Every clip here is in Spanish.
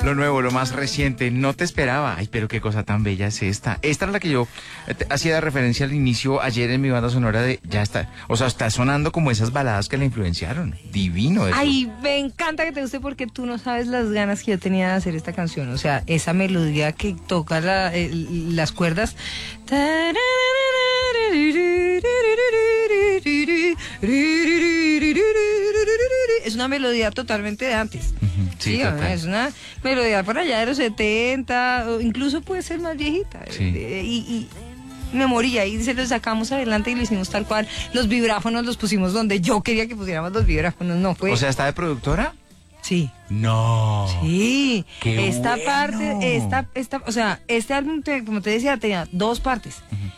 Lo nuevo, lo más reciente, no te esperaba. Ay, pero qué cosa tan bella es esta. Esta es la que yo hacía de referencia al inicio ayer en mi banda sonora de ya está. O sea, está sonando como esas baladas que la influenciaron. Divino eso. Ay, me encanta que te guste porque tú no sabes las ganas que yo tenía de hacer esta canción. O sea, esa melodía que toca las cuerdas. Es una melodía totalmente de antes. Sí, es una melodía por allá de los 70, o incluso puede ser más viejita. Sí. Y me moría y se lo sacamos adelante y lo hicimos tal cual. Los vibráfonos los pusimos donde yo quería que pusiéramos los vibráfonos, no fue. O sea, ¿está de productora? Sí. No. Sí. Qué esta bueno. parte, o sea, este álbum, como te decía, tenía dos partes.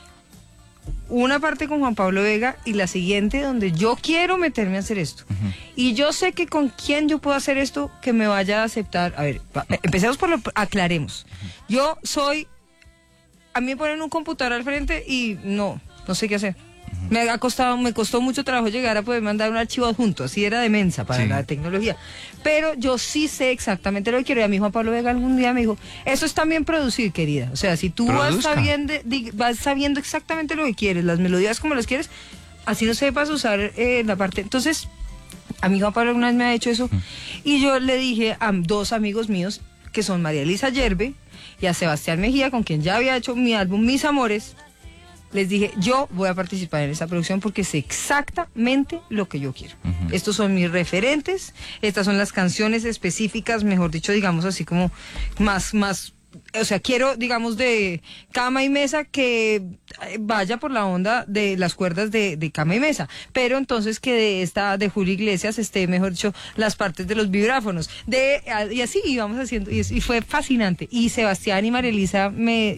Una parte con Juan Pablo Vega y la siguiente donde yo quiero meterme a hacer esto. Y yo sé que con quién yo puedo hacer esto que me vaya a aceptar. A ver, empecemos por aclaremos. Yo soy, a mí me ponen un computador al frente y no sé qué hacer. Me costó mucho trabajo llegar a poder mandar un archivo adjunto, así era de mensa para la tecnología. Pero yo sí sé exactamente lo que quiero. Y a mí Juan Pablo Vega algún día me dijo, eso es también producir, querida. O sea, si tú vas sabiendo exactamente lo que quieres, las melodías como las quieres, así no sepas usar la parte. Entonces, a mí Juan Pablo alguna vez me ha hecho eso. Y yo le dije a dos amigos míos, que son María Elisa Yerbe y a Sebastián Mejía, con quien ya había hecho mi álbum Mis Amores. Les dije, yo voy a participar en esa producción porque sé exactamente lo que yo quiero. Estos son mis referentes, estas son las canciones específicas, mejor dicho, digamos así como más, o sea, quiero, digamos, de cama y mesa que vaya por la onda de las cuerdas de cama y mesa, pero entonces que de Julio Iglesias esté, mejor dicho, las partes de los vibráfonos, y así íbamos haciendo, y fue fascinante. Y Sebastián y María Elisa me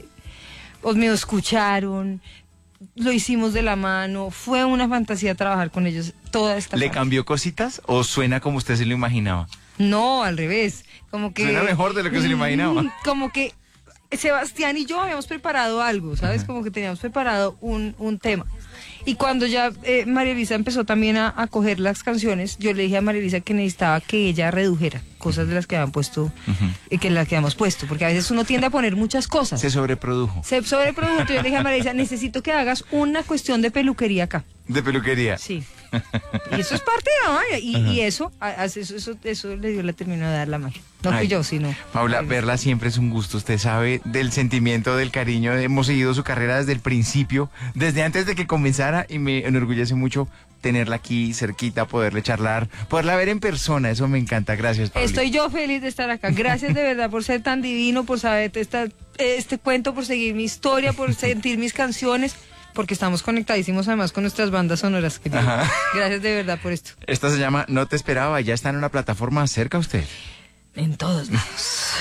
escucharon, lo hicimos de la mano, fue una fantasía trabajar con ellos toda esta ¿Le parte. cambió cositas o suena como usted se lo imaginaba? No, al revés, como que... Suena mejor de lo que se lo imaginaba. Como que Sebastián y yo habíamos preparado algo, ¿sabes? Como que teníamos preparado un tema. Y cuando ya María Elisa empezó también a coger las canciones, yo le dije a María Elisa que necesitaba que ella redujera cosas de las que habían puesto, que las que habíamos puesto, porque a veces uno tiende a poner muchas cosas. Se sobreprodujo. Yo le dije a María Elisa, necesito que hagas una cuestión de peluquería acá. De peluquería. Sí. Y eso es parte de la magia. Y eso le dio, la terminó de dar la magia. No fui yo, sino... Paula, verla siempre es un gusto. Usted sabe del sentimiento, del cariño. Hemos seguido su carrera desde el principio, desde antes de que comenzara, y me enorgullece mucho tenerla aquí cerquita, poderle charlar, poderla ver en persona. Eso me encanta. Gracias, Paula. Estoy yo feliz de estar acá. Gracias de verdad por ser tan divino, por saber este cuento, por seguir mi historia, por sentir mis canciones. Porque estamos conectadísimos además con nuestras bandas sonoras. Gracias de verdad por esto. Esta se llama No te esperaba. Ya está en una plataforma cerca a usted. En todos lados.